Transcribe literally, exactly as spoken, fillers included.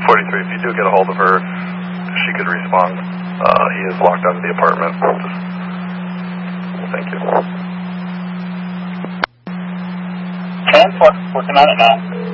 forty-three, if you do get a hold of her, if she could respond. Uh, he is locked out of the apartment. Just, thank you. ten four, working on it now.